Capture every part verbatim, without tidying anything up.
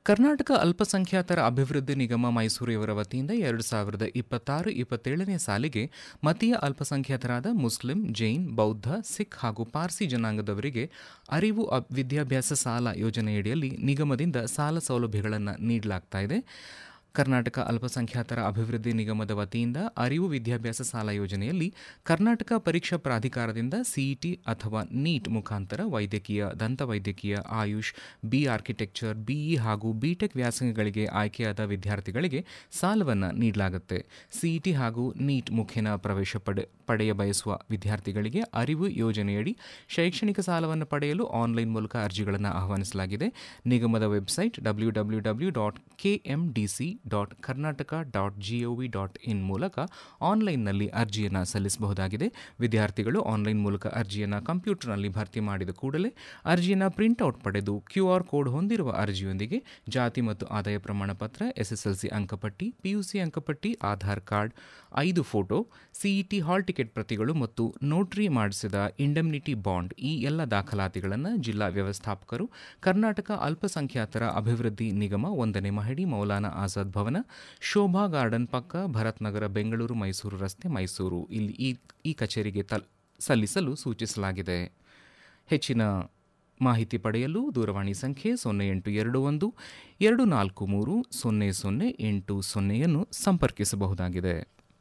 ಕರ್ನಾಟಕ ಅಲ್ಪಸಂಖ್ಯಾತರ ಅಭಿವೃದ್ಧಿ ನಿಗಮ ಮೈಸೂರು ಇವರ ವತಿಯಿಂದ ಎರಡು ಸಾವಿರದ ಇಪ್ಪತ್ತಾರು ಇಪ್ಪತ್ತೇಳನೇ ಸಾಲಿಗೆ ಮತೀಯ ಅಲ್ಪಸಂಖ್ಯಾತರಾದ ಮುಸ್ಲಿಂ, ಜೈನ್, ಬೌದ್ಧ, ಸಿಖ್ ಹಾಗೂ ಪಾರ್ಸಿ ಜನಾಂಗದವರಿಗೆ ಅರಿವು ವಿದ್ಯಾಭ್ಯಾಸ ಸಾಲ ಯೋಜನೆಯಡಿಯಲ್ಲಿ ನಿಗಮದಿಂದ ಸಾಲ ಸೌಲಭ್ಯಗಳನ್ನು ನೀಡಲಾಗ್ತಾ ಇದೆ. ಕರ್ನಾಟಕ ಅಲ್ಪಸಂಖ್ಯಾತರ ಅಭಿವೃದ್ಧಿ ನಿಗಮದ ವತಿಯಿಂದ ಅರಿವು ವಿದ್ಯಾಭ್ಯಾಸ ಸಾಲ ಯೋಜನೆಯಲ್ಲಿ ಕರ್ನಾಟಕ ಪರೀಕ್ಷಾ ಪ್ರಾಧಿಕಾರದಿಂದ ಸಿಇಟಿ ಅಥವಾ ನೀಟ್ ಮುಖಾಂತರ ವೈದ್ಯಕೀಯ, ದಂತವೈದ್ಯಕೀಯ, ಆಯುಷ್, ಬಿ ಆರ್ಕಿಟೆಕ್ಚರ್, ಬಿಇ ಹಾಗೂ ಬಿಟೆಕ್ ವ್ಯಾಸಂಗಗಳಿಗೆ ಆಯ್ಕೆಯಾದ ವಿದ್ಯಾರ್ಥಿಗಳಿಗೆ ಸಾಲವನ್ನು ನೀಡಲಾಗುತ್ತೆ. ಸಿಇಟಿ ಹಾಗೂ ನೀಟ್ ಮುಖೇನ ಪ್ರವೇಶ ಪಡೆ ಪಡೆಯ ಬಯಸುವ ವಿದ್ಯಾರ್ಥಿಗಳಿಗೆ ಅರಿವು ಯೋಜನೆಯಡಿ ಶೈಕ್ಷಣಿಕ ಸಾಲವನ್ನು ಪಡೆಯಲು ಆನ್ಲೈನ್ ಮೂಲಕ ಅರ್ಜಿಗಳನ್ನು ಆಹ್ವಾನಿಸಲಾಗಿದೆ. ನಿಗಮದ website W W W dot K M D C dot Karnataka dot gov dot in ಮೂಲಕ ಆನ್ಲೈನ್ನಲ್ಲಿ ಅರ್ಜಿಯನ್ನು ಸಲ್ಲಿಸಬಹುದಾಗಿದೆ. ವಿದ್ಯಾರ್ಥಿಗಳು ಆನ್ಲೈನ್ ಮೂಲಕ ಅರ್ಜಿಯನ್ನು ಕಂಪ್ಯೂಟರ್ನಲ್ಲಿ ಭರ್ತಿ ಮಾಡಿದ ಕೂಡಲೇ ಅರ್ಜಿಯನ್ನು ಪ್ರಿಂಟ್ಔಟ್ ಪಡೆದು ಕ್ಯೂ ಆರ್ ಕೋಡ್ ಹೊಂದಿರುವ ಅರ್ಜಿಯೊಂದಿಗೆ ಜಾತಿ ಮತ್ತು ಆದಾಯ ಪ್ರಮಾಣ ಪತ್ರ, ಎಸ್ಎಸ್ಎಲ್ಸಿ ಅಂಕಪಟ್ಟಿ, ಪಿಯುಸಿ ಅಂಕಪಟ್ಟಿ, ಆಧಾರ್ ಕಾರ್ಡ್, ಐದು ಫೋಟೋ, ಸಿಇಟಿ ಹಾಲ್ ಟಿಕೆಟ್ ಪ್ರತಿಗಳು ಮತ್ತು ನೋಟ್ರಿ ಮಾಡಿಸಿದ ಇಂಡೆಮ್ನಿಟಿ ಬಾಂಡ್ ಈ ಎಲ್ಲ ದಾಖಲಾತಿಗಳನ್ನು ಜಿಲ್ಲಾ ವ್ಯವಸ್ಥಾಪಕರು, ಕರ್ನಾಟಕ ಅಲ್ಪಸಂಖ್ಯಾತರ ಅಭಿವೃದ್ಧಿ ನಿಗಮ, ಒಂದನೇ ಮಹಡಿ, ಮೌಲಾನಾ ಆಜಾದ್ ಭವನ, ಶೋಭಾ ಗಾರ್ಡನ್ ಪಕ್ಕ, ಭರತ್ ನಗರ, ಬೆಂಗಳೂರು ಮೈಸೂರು ರಸ್ತೆ, ಮೈಸೂರು ಇಲ್ಲಿ ಈ ಈ ಕಚೇರಿಗೆ ತಲ್ ಸಲ್ಲಿಸಲು ಸೂಚಿಸಲಾಗಿದೆ. ಹೆಚ್ಚಿನ ಮಾಹಿತಿ ಪಡೆಯಲು ದೂರವಾಣಿ ಸಂಖ್ಯೆ ಸೊನ್ನೆ ಎಂಟು ಎರಡು ಒಂದು ಎರಡು ನಾಲ್ಕು ಮೂರು ಸೊನ್ನೆ ಸೊನ್ನೆ ಎಂಟು ಸೊನ್ನೆಯನ್ನು ಸಂಪರ್ಕಿಸಬಹುದಾಗಿದೆ.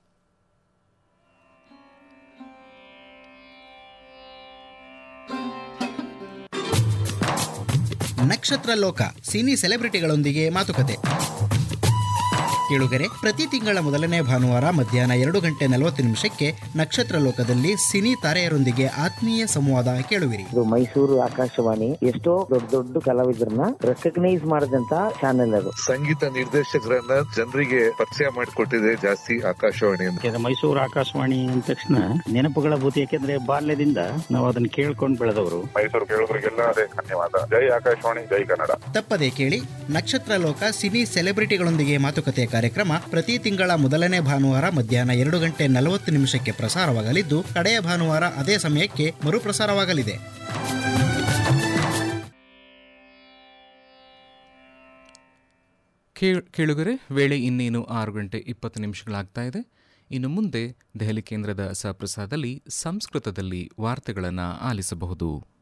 ನಕ್ಷತ್ರ ಲೋಕ ಸಿನಿ ಸೆಲೆಬ್ರಿಟಿಗಳೊಂದಿಗೆ ಮಾತುಕತೆ ಕೇಳುಗರೆ, ಪ್ರತಿ ತಿಂಗಳ ಮೊದಲನೇ ಭಾನುವಾರ ಮಧ್ಯಾಹ್ನ ಎರಡು ಗಂಟೆ ನಲವತ್ತು ನಿಮಿಷಕ್ಕೆ ನಕ್ಷತ್ರ ಲೋಕದಲ್ಲಿ ಸಿನಿ ತಾರೆಯರೊಂದಿಗೆ ಆತ್ಮೀಯ ಸಂವಾದ ಕೇಳುವಿರಿ. ಇದು ಮೈಸೂರು ಆಕಾಶವಾಣಿ ಎಷ್ಟೋ ದೊಡ್ಡ ದೊಡ್ಡ ಕಲಾವಿದರನ್ನ ರೆಕಗ್ನೈಸ್ ಮಾಡಿದಂತ ಚಾನೆಲ್ ಅದು. ಸಂಗೀತ ನಿರ್ದೇಶಕರನ್ನ ಜನರಿಗೆ ಪರಿಚಯ ಮಾಡಿಕೊಟ್ಟಿದೆ ಜಾಸ್ತಿ ಆಕಾಶವಾಣಿ. ಮೈಸೂರು ಆಕಾಶವಾಣಿ ಅಂದ ತಕ್ಷಣ ನೆನಪುಗಳ ಭೂತಿ, ಯಾಕೆಂದ್ರೆ ಬಾಲ್ಯದಿಂದ ನಾವು ಅದನ್ನ ಕೇಳ್ಕೊಂಡು ಬೆಳೆದವರು. ಮೈಸೂರು ಕೇಳುಗರಿಗೆಲ್ಲ ಅದೇ ಧನ್ಯವಾದ. ಜೈ ಆಕಾಶವಾಣಿ, ಜೈ ಕನ್ನಡ. ತಪ್ಪದೆ ಕೇಳಿ ನಕ್ಷತ್ರ ಲೋಕ ಸಿನಿ ಸೆಲೆಬ್ರಿಟಿಗಳೊಂದಿಗೆ ಮಾತುಕತೆ ಕಾರ್ಯಕ್ರಮ ಪ್ರತಿ ತಿಂಗಳ ಮೊದಲನೇ ಭಾನುವಾರ ಮಧ್ಯಾಹ್ನ ಎರಡು ಗಂಟೆ ನಲವತ್ತು ನಿಮಿಷಕ್ಕೆ ಪ್ರಸಾರವಾಗಲಿದ್ದು, ಕಡೆಯ ಭಾನುವಾರ ಅದೇ ಸಮಯಕ್ಕೆ ಮರುಪ್ರಸಾರವಾಗಲಿದೆ. ಕೇಳುಗರೆ, ವೇಳೆ ಇನ್ನೇನು ಆರು ಗಂಟೆ ಇಪ್ಪತ್ತು ನಿಮಿಷಗಳಾಗ್ತಾ ಇದೆ. ಇನ್ನು ಮುಂದೆ ದೆಹಲಿ ಕೇಂದ್ರದ ಸಹಪ್ರಸಾರದಲ್ಲಿ ಸಂಸ್ಕೃತದಲ್ಲಿ ವಾರ್ತೆಗಳನ್ನು ಆಲಿಸಬಹುದು.